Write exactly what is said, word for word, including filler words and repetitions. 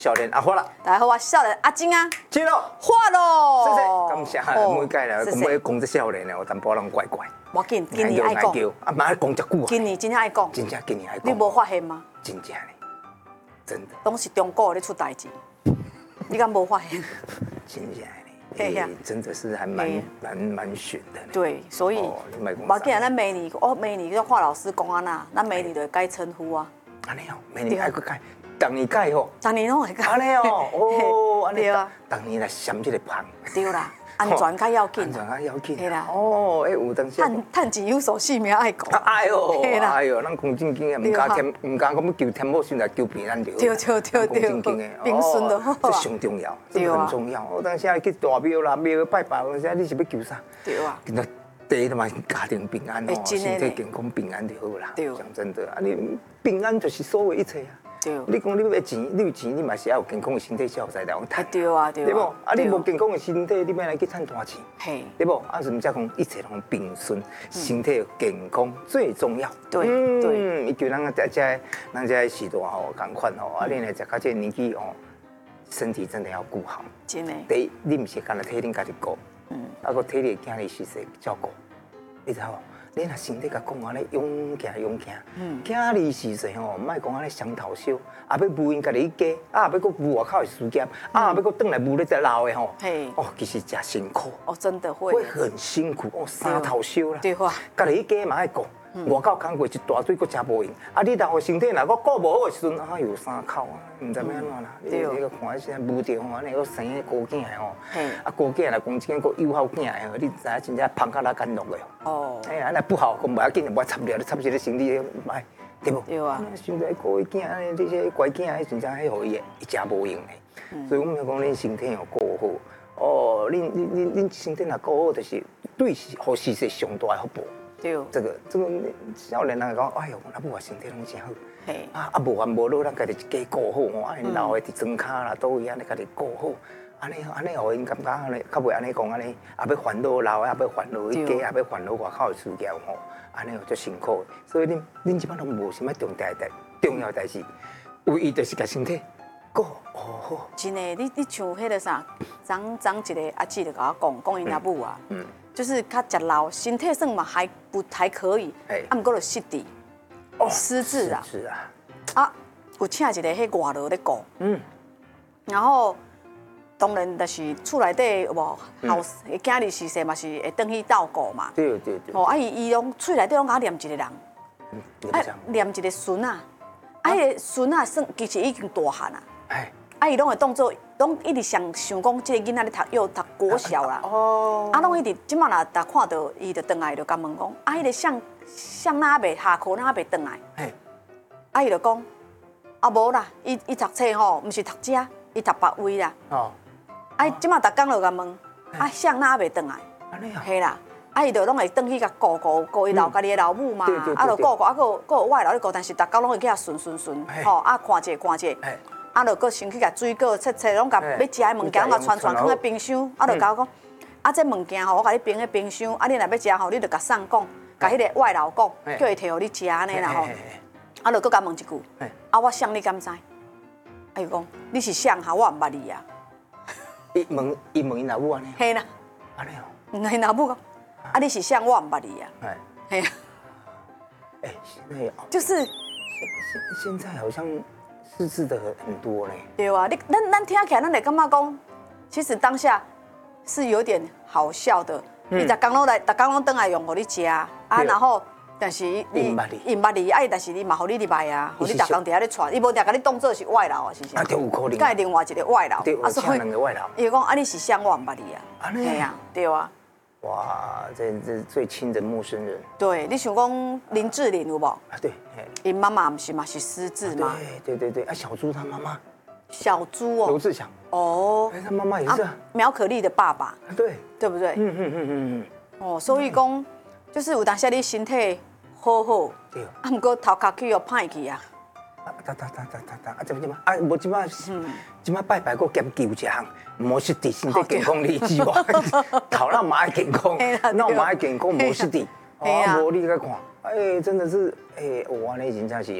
少年阿花啦， 大家好，我少年阿金啊， 进咯， 发咯， 谢谢，感谢每届啦，讲要讲这少年的，有淡薄人怪怪。 我紧，今年爱讲， 啊，妈讲遮久啊， 今年真正爱讲， 真正今年爱讲。 你无发现吗？ 真正嘞，真的。 拢是中国咧出代志，你敢无发现？ 真正嘞，真的是还蛮蛮蛮悬的。 对，所以我记得咱明年，我明年叫华老师讲安那，咱明年就改称呼啊。 安尼哦，明年还佫改。当年改吼， 当年拢会改。 安尼哦，哦，安尼啊。 当年来闪这个胖。 对啦，安全较要紧。 安全较要紧。 对啦。 哦，哎，有当时。 趁趁钱有所性命爱讲。 哎呦，哎呦，咱讲正经的，唔敢添，唔敢讲要求添某孙来求平安就。 对对对对。 正经的， 平顺就好。 这上重要，这很重要。我当时去大庙啦，庙拜拜，当时你是要求啥？ 对啊。 第一嘛，家庭平安哦，身体健康平安就好啦。对。讲真的，啊，你平安就是所有一切啊。对，你讲你要钱，你有钱，你嘛是要有健康的身体，才有才来往赚。 对啊，对啊。 对不？啊，你无健康的身体，你要来去赚大钱。嘿，对不？啊，是毋才讲一切拢平顺，身体健康最重要。 对对。 伊叫咱啊，这这，咱这时代吼，共款吼，啊，你来食到这年纪哦，身体真的要顾好。 真的。 第一，你毋是干那体力家己顾，嗯，啊个体力囝儿时势照顾，你知无？你若身体甲讲安尼勇行勇行，囝儿时阵吼，莫讲安尼伤头烧，啊要扶因家己去加，啊要搁扶外口的事业，啊要搁转来扶咧只老的吼，哦其实真辛苦， 哦真的会， 会很辛苦，哦三头烧啦， 对哇， 家己去加嘛爱顾，外口工过一大堆搁食无用，啊你老的身体若搁顾无好的时阵，啊有三口啊，毋知要安怎啦，你你个看现在扶着吼，安尼搁生个高囝的吼，啊高囝来讲真个有好囝的吼，你知影真正芳甲拉干落的哦，哎呀。不好，讲不要紧，不要插了，插起个身体歹，对不？对啊。现在顾伊囝，安尼这些乖囝，迄真正迄互伊的，伊真无用的。所以我们讲，恁身体要顾好，哦，恁恁恁恁身体若顾好，就是对互事实上大的福报。对。这个这个少年人讲，哎呦，阿母啊身体拢真好。嘿。啊啊无烦无恼，咱家己一家顾好吼，安尼老的伫庄骹啦，倒位安尼家己顾好。安尼安尼，互因感觉安尼，较袂安尼讲安尼，也要烦恼老，也要烦恼伊家，也要烦恼外口的事业吼，安尼哦足辛苦。所以恁恁即摆拢无啥物重大代重要代志，唯一就是甲身体顾好好。真的，你你像迄个啥，昨昨一个阿姊就甲我讲，讲因阿母啊，嗯，就是较食老，身体算嘛还不还可以，啊，毋过就失智，哦，失智啊，是啊，啊，有请一个迄外劳咧顾，嗯，然后。当然，就是厝内底有无后囝儿时势嘛是会转去照顾嘛。对对对。哦，啊伊伊拢厝内底拢甲念一个人，啊念一个孙啊，啊迄个孙啊算其实已经大汉啊。哎。啊伊拢会当做，拢一直想想讲，这个囡仔咧读又读国小啦。哦。啊，拢一直即马若若看到伊就转来就甲问讲，啊迄个像像哪袂下课哪袂转来？哎。啊伊就讲，啊无啦，伊伊读册吼，毋是读遮，伊读别位啦。哦。啊，即马逐工就甲问，啊，向哪袂转来？安尼啊？嘿啦，啊，伊就拢会转去甲顾顾顾伊老家己的老母嘛，啊，就顾顾，啊，佫佫有外老咧顾，但是逐工拢会去遐顺顺顺，吼，啊，看者看者，啊，就佫先去甲水果、切切，拢甲要食的物件，拢甲串串放在冰箱，啊，就甲我讲，啊，这物件吼，我甲你冰在冰箱，啊，你若要食吼，你就甲送讲，甲迄个外老讲，叫伊摕互你食安尼啦吼，啊，就佫甲问一句，啊，我想你敢知？啊，伊讲你是想哈，我毋捌你啊。伊问，伊问因老母安尼。嘿啦，安尼哦。因老母讲，啊，你是像我毋捌你啊。哎。嘿。哎，现在就是现现在好像失智的很多嘞。对啊，你咱咱听起来，咱会感觉讲，其实当下是有点好笑的。你逐工拢来，逐工拢倒来用互你食啊，然后。但是你伊毋捌你，啊！但是你嘛，互你入来啊，互你逐工伫遐咧传，伊无定甲你当做是外劳啊，是不是？啊，对，有可能。甲另外一个外劳，啊，所以两个外劳。伊讲啊，你是像我毋捌你啊，嘿啊，对啊。哇，这这最亲的陌生人。对，你想讲林志玲有无？啊，对。因妈妈不是嘛是失智吗？对对对对，啊，小猪他妈妈。小猪哦。罗志祥。哦。哎，他妈妈也是。苗可丽的爸爸。对。对不对？嗯嗯嗯嗯嗯。哦，所以讲，就是有当时你身体。好好，对，啊，毋过头壳去又歹去啊！啊，哒哒哒哒哒哒，啊，怎么怎么啊？无即摆，即摆拜拜，佫兼求一项，无失智，身体健康你之外，头脑嘛爱健康，脑嘛爱健康，无失智，哦，无你来看，哎，真的是，哎，我安尼真正是